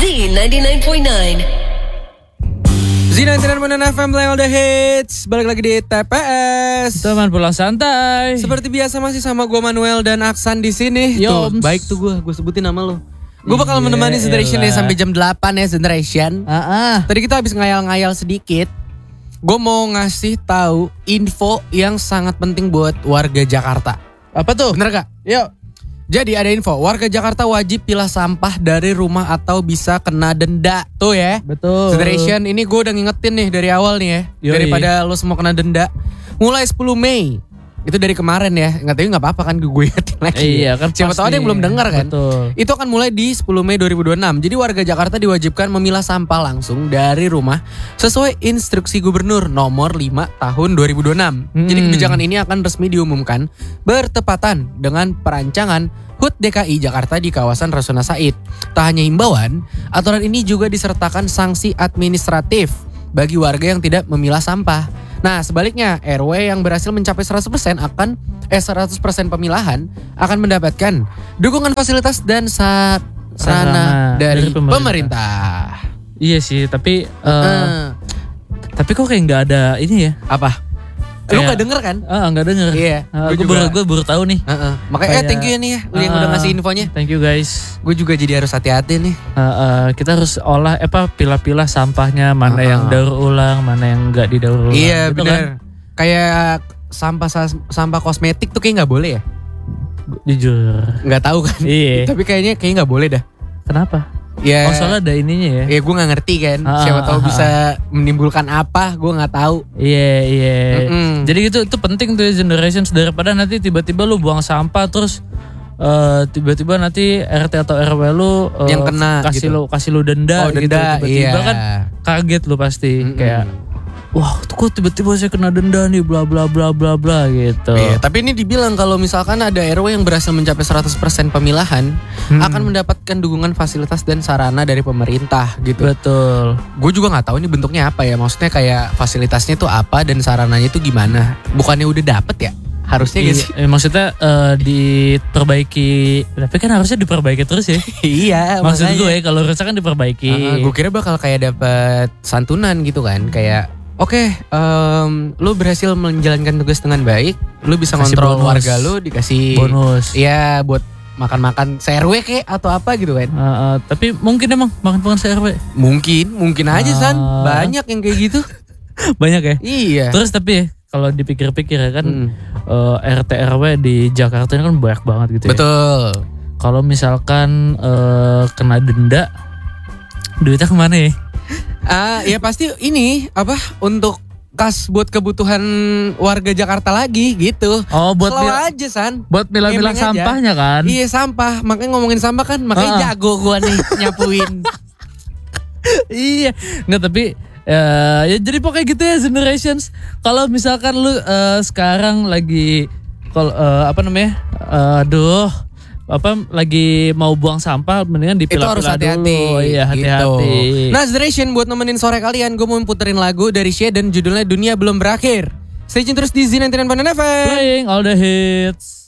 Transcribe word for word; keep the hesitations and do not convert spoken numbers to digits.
Z ninety-nine point nine. Z ninety-nine point nine F M Play All The Hits. Balik lagi di T P S. Teman pulang santai. Seperti biasa masih sama gue Manuel dan Aksan di sini. Tuh, baik tuh gue, gue sebutin nama lo. Gue bakal Iya, menemani Generation ya elah. sampai jam delapan ya Generation. Ah, ah. Tadi kita habis ngayal-ngayal sedikit. Gue mau ngasih tahu info yang sangat penting buat warga Jakarta. Apa tuh? Bener gak? Yuk. Jadi ada info, warga Jakarta wajib pilah sampah dari rumah atau bisa kena denda. Tuh ya. Betul. Generation ini gue udah ngingetin nih dari awal nih ya. Yoi. Daripada lo semua kena denda. Mulai sepuluh Mei. Itu dari kemarin ya. Nggak tahu nggak apa-apa kan gue ingetin lagi. Iya kan. Siapa tahu ada yang belum dengar kan. Betul. Itu akan mulai di sepuluh Mei dua ribu dua puluh enam. Jadi warga Jakarta diwajibkan memilah sampah langsung dari rumah sesuai instruksi gubernur nomor lima tahun dua ribu dua puluh enam. Hmm. Jadi kebijakan ini akan resmi diumumkan bertepatan dengan perancangan H U T D K I Jakarta di kawasan Rasuna Said. Tak hanya himbauan, aturan ini juga disertakan sanksi administratif bagi warga yang tidak memilah sampah. Nah, sebaliknya R W yang berhasil mencapai seratus persen akan eh seratus persen pemilahan akan mendapatkan dukungan fasilitas dan sa- sarana dari, dari pemerintah. pemerintah. Iya sih, tapi uh, Uh, tapi kok kayak nggak ada ini ya? apa? Lu Kayak- gak denger kan? Ah, nggak denger. Iya, Uh, gua gue juga. baru gue baru tahu nih. Uh-uh. Makanya Kayak- eh, thank you ya nih ya yang Ah, udah ngasih infonya. Thank you guys. Gue juga jadi harus hati-hati nih. Uh, uh, kita harus olah eh, apa pilah-pilah sampahnya, mana Ah. yang daur ulang, mana yang enggak didaur ulang. Iya gitu benar. kan? Kayak sampah sampah kosmetik tuh kayak nggak boleh ya? Jujur. Nggak tahu kan? Iya. Tapi kayaknya kayak nggak boleh dah. Kenapa? Ya. Oh soalnya ada ininya ya. Ya gue nggak ngerti kan. Ah, Siapa tahu ah, bisa menimbulkan apa? Gue nggak tahu. Iya iya. Mm-mm. Jadi itu itu penting tuh generations daripada nanti tiba-tiba lu buang sampah terus eh, tiba-tiba nanti R T atau R W lu eh, Yang kena kasih gitu. lu kasih lu denda, Oh, gitu. denda, Tiba-tiba iya. kan kaget lu pasti Mm-mm. kayak wah kok tiba-tiba saya kena denda nih bla bla bla bla bla gitu. Iya, tapi ini dibilang kalau misalkan ada R W yang berhasil mencapai seratus persen pemilahan Hmm. akan mendapatkan dukungan fasilitas dan sarana dari pemerintah gitu. Betul. Gue juga nggak tahu ini bentuknya apa ya. Maksudnya kayak fasilitasnya tuh apa dan sarananya tuh gimana? Bukannya udah dapet ya? Harusnya Iya, gitu. eh, maksudnya eh, diperbaiki, tapi kan harusnya diperbaiki terus ya. Iya, Maksud makanya. gue kalau rusak kan diperbaiki. gue kira bakal kayak dapet santunan gitu kan. Kayak oke, em, lu berhasil menjalankan tugas dengan baik, lu bisa Kasih ngontrol bonus. warga lu, dikasih Bonus. Iya, buat makan-makan se R W kek atau apa gitu kan. Eh, eh, tapi mungkin emang makan-makan se R W Mungkin, mungkin aja San. Ah. Banyak yang kayak gitu. banyak ya. Iya. Terus tapi ya, kalau dipikir-pikir ya kan Mm. eh, R T R W di Jakarta ini kan banyak banget gitu ya. Betul. Kalau misalkan eh, kena denda, duitnya kemana ya? Ah, ya pasti ini apa untuk kas buat kebutuhan warga Jakarta lagi gitu. Oh buat Slow mil- aja San. buat milah-milah Gambling aja. sampahnya kan? Iya sampah, makanya ngomongin sampah kan, makanya Ah. jago gua nih nyapuin. Iya, nggak tapi eh, ya jadi pokoknya gitu ya generations. Kalau misalkan lu eh, sekarang lagi kalau eh, apa namanya, Eh, aduh, apa lagi mau buang sampah, mendingan Itu harus dipilah-pilah hati-hati. dulu. Iya hati-hati. Gitu. Nah, Generation buat nemenin sore kalian, gue mau puterin lagu dari Shea dan judulnya Dunia Belum Berakhir. Stay tune terus di Z ninety-nine point nine F M. Playing all the hits.